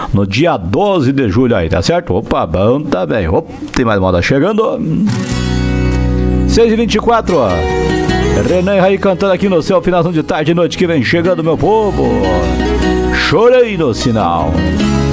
no dia 12 de julho aí, tá certo? Opa, bom também. Opa, tem mais moda chegando. 6h24, ó. Renan e Raí cantando aqui no céu, finalzão de tarde e noite que vem chegando, meu povo. Chorei no sinal.